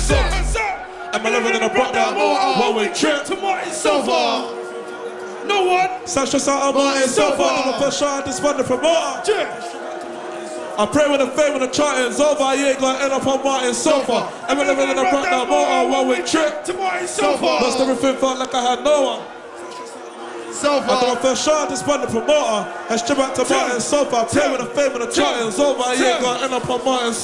And my living in a brought down one-way trip to Martin Sofa. No one. Sasha out of Martin Sofa. I'm a first shot this Monday from Martin. I pray when the fame when the charting's over, I ain't gonna end up on Martin's sofa. And we're living in a brought down one-way trip to Martin's sofa. Lost everything, felt like I had no one. Sofa. I do my first shot this Monday from Martin. And straight back to Martin's sofa. I pray when the fame when the charting's over, I ain't gonna end up on Martin's sofa.